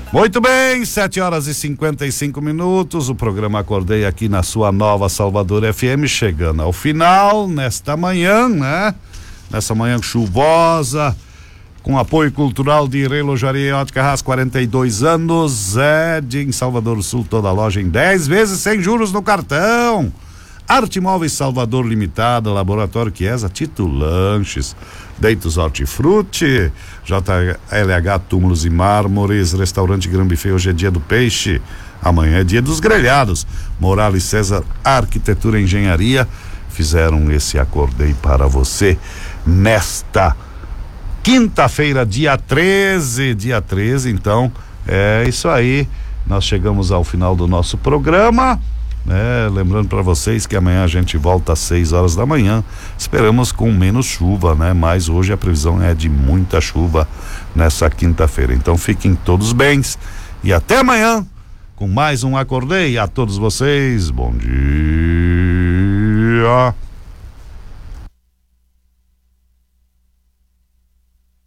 Muito bem, 7h55. O programa Acordei aqui na sua nova Salvador FM, chegando ao final nesta manhã, né? Nessa manhã chuvosa, com apoio cultural de Relojaria Ótica Haas, 42 anos, em Salvador Sul, toda loja em 10 vezes sem juros no cartão. Arte Móveis Salvador Limitada, Laboratório Chiesa, Tito Lanches, Deitos Hortifruti, JLH Túmulos e Mármores, Restaurante Gran Buffet. Hoje é dia do peixe, amanhã é dia dos grelhados. Morales César Arquitetura e Engenharia fizeram esse Acordei para você nesta quinta-feira, dia 13. Então é isso aí, nós chegamos ao final do nosso programa. Lembrando para vocês que amanhã a gente volta às 6 horas da manhã. Esperamos com menos chuva, né? Mas hoje a previsão é de muita chuva nessa quinta-feira. Então fiquem todos bem e até amanhã com mais um Acordei. A todos vocês, bom dia.